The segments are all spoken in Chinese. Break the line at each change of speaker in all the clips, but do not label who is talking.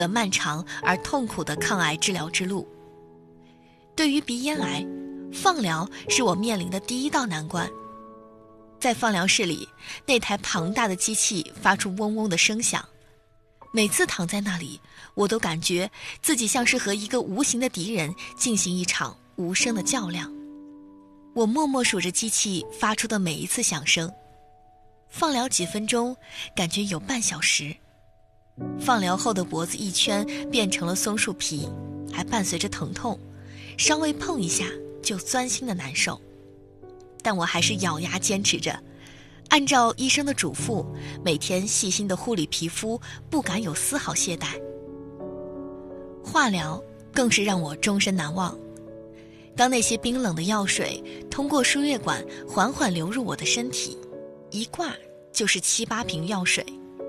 的漫长而痛苦的抗癌治疗之路。对于鼻咽癌，放疗是我面临的第一道难关。在放疗室里，那台庞大的机器发出嗡嗡的声响，每次躺在那里，我都感觉自己像是和一个无形的敌人进行一场无声的较量。我默默数着机器发出的每一次响声，放疗几分钟，感觉有半小时。放疗后的脖子一圈变成了松树皮，还伴随着疼痛，稍微碰一下就钻心的难受。但我还是咬牙坚持着，按照医生的嘱咐，每天细心的护理皮肤，不敢有丝毫懈怠。化疗更是让我终身难忘。当那些冰冷的药水通过输液管缓缓流入我的身体，一挂就是7、8瓶药水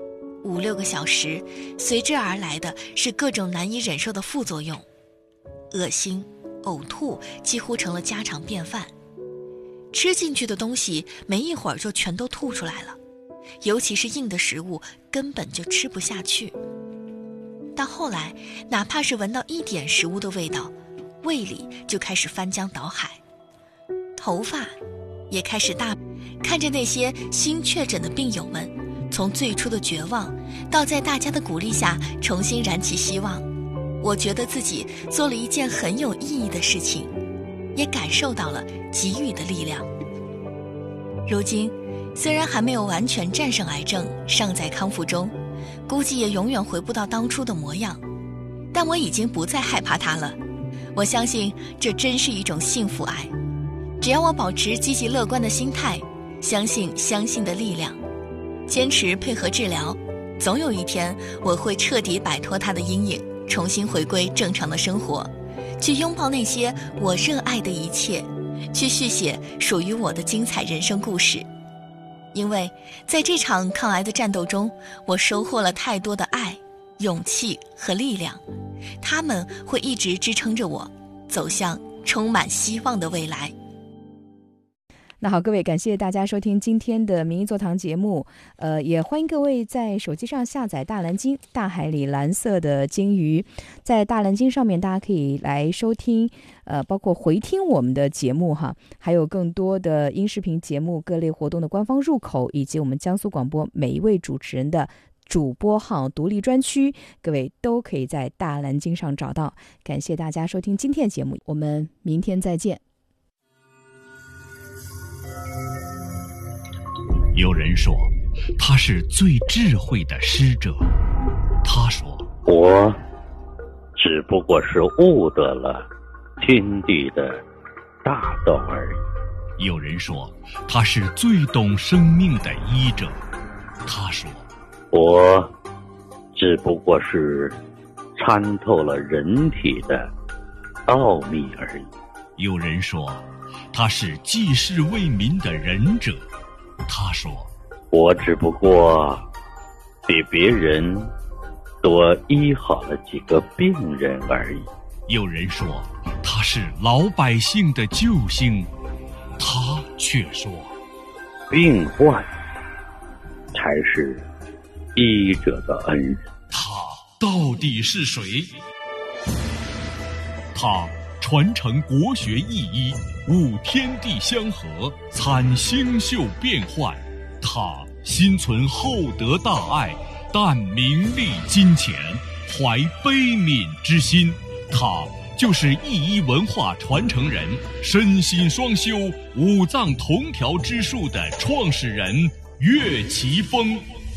，5、6个小时，随之而来的是各种难以忍受的副作用，恶心、呕吐几乎成了家常便饭。吃进去的东西没一会儿就全都吐出来了，尤其是硬的食物根本就吃不下去。到后来，哪怕是闻到一点食物的味道，胃里就开始翻江倒海，头发也开始大。看着那些新确诊的病友们，从最初的绝望到在大家的鼓励下重新燃起希望，我觉得自己做了一件很有意义的事情，也感受到了给予的力量。如今虽然还没有完全战胜癌症，尚在康复中，估计也永远回不到当初的模样，但我已经不再害怕它了。我相信这真是一种幸福癌，只要我保持积极乐观的心态，相信相信的力量，坚持配合治疗，总有一天我会彻底摆脱它的阴影，重新回归正常的生活，去拥抱那些我热爱的一切，去续写属于我的精彩人生故事。因为在这场抗癌的战斗中，我收获了太多的爱、勇气和力量，他们会一直支撑着我走向充满希望的未来。
那好，各位，感谢大家收听今天的民意座堂节目。也欢迎各位在手机上下载大蓝鲸，大海里蓝色的鲸鱼。在大蓝鲸上面，大家可以来收听，包括回听我们的节目哈，还有更多的音视频节目、各类活动的官方入口，以及我们江苏广播每一位主持人的主播号独立专区，各位都可以在大蓝鲸上找到。感谢大家收听今天的节目，我们明天再见。
有人说他是最智慧的师者，他说
我只不过是悟得了天地的大道而已。
有人说他是最懂生命的医者，他说
我只不过是参透了人体的奥秘而已。
有人说他是济世为民的仁者，他说
我只不过比别人多医好了几个病人而已。
有人说他是老百姓的救星，他却说
病患才是医者的恩人。
他到底是谁？他传承国学意义，悟天地相合，参星宿变幻。他心存厚德大爱，淡名利金钱，怀悲悯之心。他就是义医文化传承人，身心双修，五脏同调之术的创始人岳奇峰。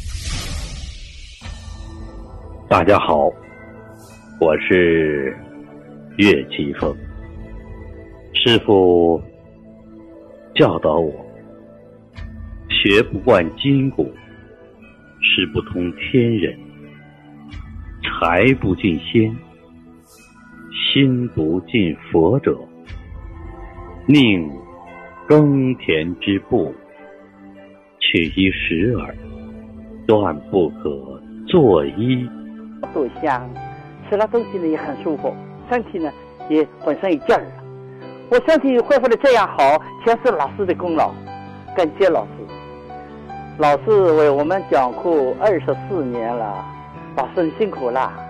大家好，我是岳奇峰。师父教导我，学不惯筋骨，识不通天人，财不进仙，心不进佛者，宁耕田之步，取一时耳，断不可作医。
豆香，吃了东西呢也很舒服，身体呢也本身有劲儿了。我身体恢复的这样好，全是老师的功劳，感谢老师。老师为我们讲课24年了，老师辛苦了。